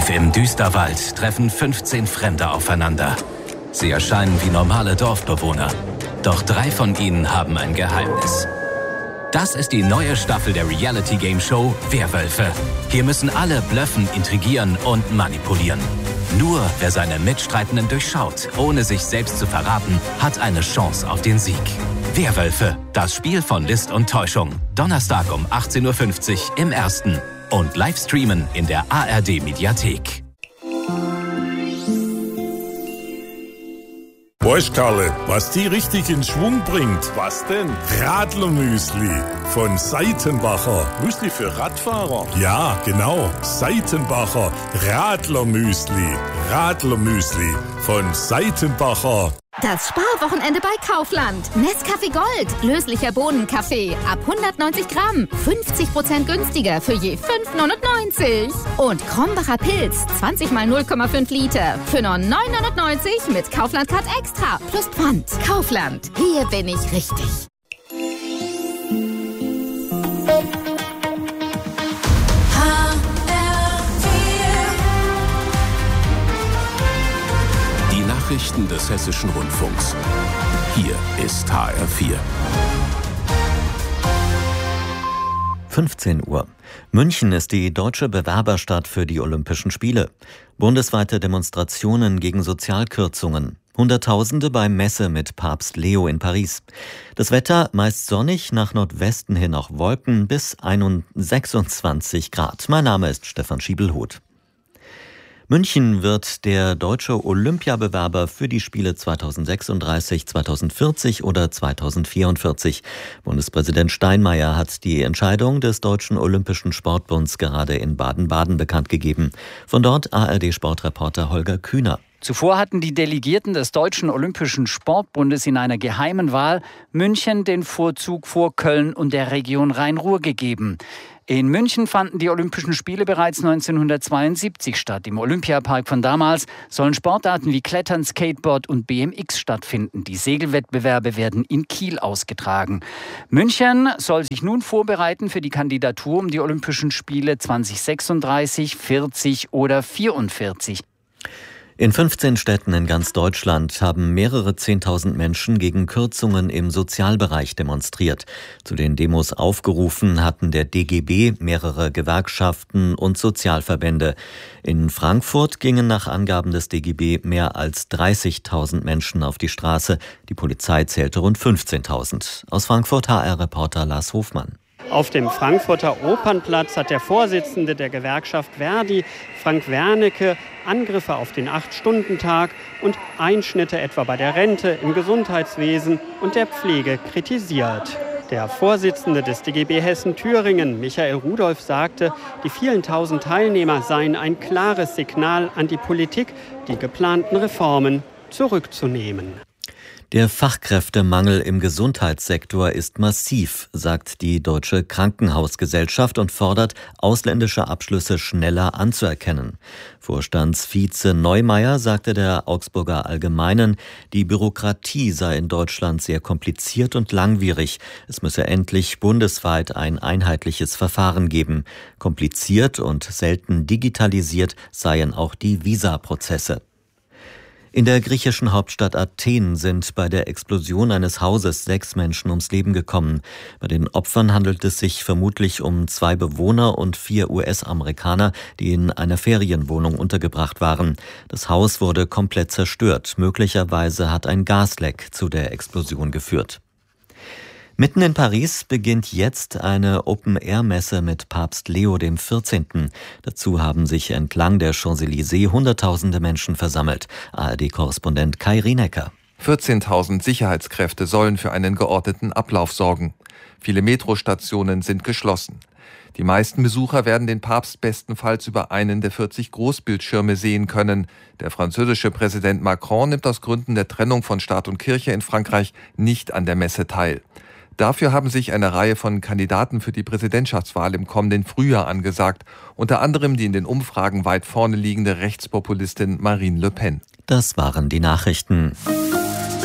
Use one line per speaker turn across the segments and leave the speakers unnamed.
Tief im Düsterwald treffen 15 Fremde aufeinander. Sie erscheinen wie normale Dorfbewohner. Doch 3 von ihnen haben ein Geheimnis. Das ist die neue Staffel der Reality-Game-Show Werwölfe. Hier müssen alle blöffen, intrigieren und manipulieren. Nur wer seine Mitstreitenden durchschaut, ohne sich selbst zu verraten, hat eine Chance auf den Sieg. Werwölfe, das Spiel von List und Täuschung. Donnerstag um 18:50 Uhr im Ersten. Und live streamen in der ARD-Mediathek.
Weißt Karle, was die richtig in Schwung bringt? Was denn? Radlermüsli von Seitenbacher. Müsli für Radfahrer? Ja, genau. Seitenbacher Radlermüsli. Radlermüsli von Seitenbacher.
Das Sparwochenende bei Kaufland. Nescafé Gold. Löslicher Bohnenkaffee. Ab 190 Gramm. 50% günstiger für je 5,99. Und Krombacher Pilz. 20 mal 0,5 Liter. Für nur 9,99 mit Kaufland Card Extra. Plus Pfand. Kaufland. Hier bin ich richtig.
Nachrichten des Hessischen Rundfunks. Hier ist HR4.
15 Uhr. München ist die deutsche Bewerberstadt für die Olympischen Spiele. Bundesweite Demonstrationen gegen Sozialkürzungen. Hunderttausende bei Messe mit Papst Leo in Paris. Das Wetter meist sonnig, nach Nordwesten hin auch Wolken bis 26 Grad. Mein Name ist Stefan Schiebelhuth. München wird der deutsche Olympiabewerber für die Spiele 2036, 2040 oder 2044. Bundespräsident Steinmeier hat die Entscheidung des Deutschen Olympischen Sportbunds gerade in Baden-Baden bekannt gegeben. Von dort ARD-Sportreporter Holger Kühner.
Zuvor hatten die Delegierten des Deutschen Olympischen Sportbundes in einer geheimen Wahl München den Vorzug vor Köln und der Region Rhein-Ruhr gegeben. In München fanden die Olympischen Spiele bereits 1972 statt. Im Olympiapark von damals sollen Sportarten wie Klettern, Skateboard und BMX stattfinden. Die Segelwettbewerbe werden in Kiel ausgetragen. München soll sich nun vorbereiten für die Kandidatur um die Olympischen Spiele 2036, 40 oder 44.
In 15 Städten in ganz Deutschland haben mehrere 10.000 Menschen gegen Kürzungen im Sozialbereich demonstriert. Zu den Demos aufgerufen hatten der DGB, mehrere Gewerkschaften und Sozialverbände. In Frankfurt gingen nach Angaben des DGB mehr als 30.000 Menschen auf die Straße. Die Polizei zählte rund 15.000. Aus Frankfurt HR-Reporter Lars Hofmann.
Auf dem Frankfurter Opernplatz hat der Vorsitzende der Gewerkschaft Verdi, Frank Wernicke, Angriffe auf den 8-Stunden-Tag und Einschnitte etwa bei der Rente, im Gesundheitswesen und der Pflege kritisiert. Der Vorsitzende des DGB Hessen-Thüringen, Michael Rudolph, sagte, die vielen tausend Teilnehmer seien ein klares Signal an die Politik, die geplanten Reformen zurückzunehmen.
Der Fachkräftemangel im Gesundheitssektor ist massiv, sagt die Deutsche Krankenhausgesellschaft und fordert, ausländische Abschlüsse schneller anzuerkennen. Vorstandsvize Neumeier sagte der Augsburger Allgemeinen, die Bürokratie sei in Deutschland sehr kompliziert und langwierig. Es müsse endlich bundesweit ein einheitliches Verfahren geben. Kompliziert und selten digitalisiert seien auch die Visaprozesse. In der griechischen Hauptstadt Athen sind bei der Explosion eines Hauses 6 Menschen ums Leben gekommen. Bei den Opfern handelt es sich vermutlich um 2 Bewohner und 4 US-Amerikaner, die in einer Ferienwohnung untergebracht waren. Das Haus wurde komplett zerstört. Möglicherweise hat ein Gasleck zu der Explosion geführt. Mitten in Paris beginnt jetzt eine Open-Air-Messe mit Papst Leo XIV. Dazu haben sich entlang der Champs-Élysées Hunderttausende Menschen versammelt. ARD-Korrespondent Kai Rienecker.
14.000 Sicherheitskräfte sollen für einen geordneten Ablauf sorgen. Viele Metrostationen sind geschlossen. Die meisten Besucher werden den Papst bestenfalls über einen der 40 Großbildschirme sehen können. Der französische Präsident Macron nimmt aus Gründen der Trennung von Staat und Kirche in Frankreich nicht an der Messe teil. Dafür haben sich eine Reihe von Kandidaten für die Präsidentschaftswahl im kommenden Frühjahr angesagt, unter anderem die in den Umfragen weit vorne liegende Rechtspopulistin Marine Le Pen.
Das waren die Nachrichten.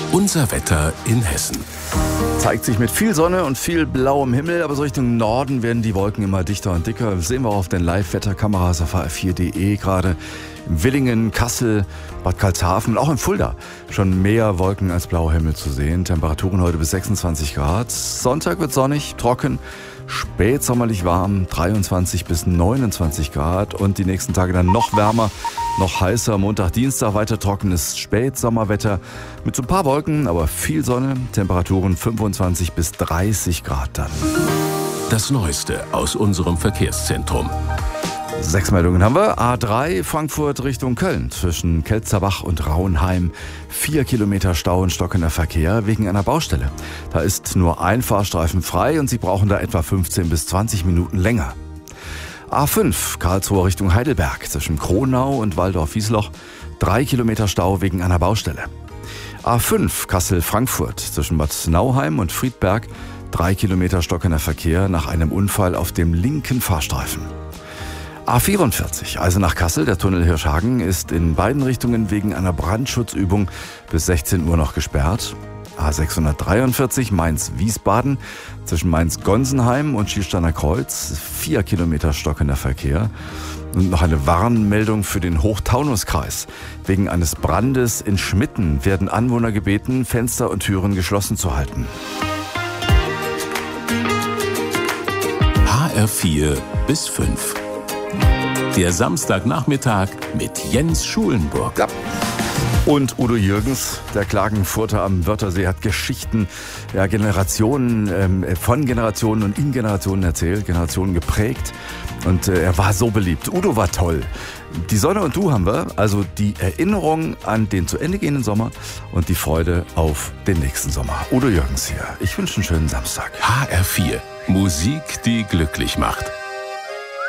Unser Wetter in Hessen.
Zeigt sich mit viel Sonne und viel blauem Himmel, aber so Richtung Norden werden die Wolken immer dichter und dicker. Das sehen wir auch auf den Live-Wetterkameras auf hr4.de gerade. In Willingen, Kassel, Bad Karlshafen und auch in Fulda schon mehr Wolken als blauer Himmel zu sehen. Temperaturen heute bis 26 Grad. Sonntag wird sonnig, trocken, spätsommerlich warm, 23 bis 29 Grad. Und die nächsten Tage dann noch wärmer, noch heißer. Montag, Dienstag weiter trockenes Spätsommerwetter mit so ein paar Wolken, aber viel Sonne. Temperaturen 25 bis 30 Grad dann.
Das Neueste aus unserem Verkehrszentrum.
6 Meldungen haben wir. A3 Frankfurt Richtung Köln zwischen Kelzerbach und Rauenheim. 4 Kilometer Stau und stockender Verkehr wegen einer Baustelle. Da ist nur ein Fahrstreifen frei und Sie brauchen da etwa 15 bis 20 Minuten länger. A5 Karlsruhe Richtung Heidelberg zwischen Kronau und Waldorf-Wiesloch. 3 Kilometer Stau wegen einer Baustelle. A5 Kassel-Frankfurt zwischen Bad Nauheim und Friedberg. 3 Kilometer stockender Verkehr nach einem Unfall auf dem linken Fahrstreifen. A44 Eisenach-Kassel, der Tunnel Hirschhagen, ist in beiden Richtungen wegen einer Brandschutzübung bis 16 Uhr noch gesperrt. A643 Mainz-Wiesbaden zwischen Mainz-Gonsenheim und Schiersteiner Kreuz, 4 Kilometer stockender Verkehr. Und noch eine Warnmeldung für den Hochtaunuskreis. Wegen eines Brandes in Schmitten werden Anwohner gebeten, Fenster und Türen geschlossen zu halten.
HR4 bis 5. Der Samstagnachmittag mit Jens Schulenburg.
Ja. Und Udo Jürgens, der Klagenfurter am Wörthersee, hat Geschichten, ja, Generationen, von Generationen und in Generationen erzählt, Generationen geprägt. Und er war so beliebt. Udo war toll. Die Sonne und du haben wir, also die Erinnerung an den zu Ende gehenden Sommer und die Freude auf den nächsten Sommer. Udo Jürgens hier. Ich wünsche einen schönen Samstag.
HR4. Musik, die glücklich macht.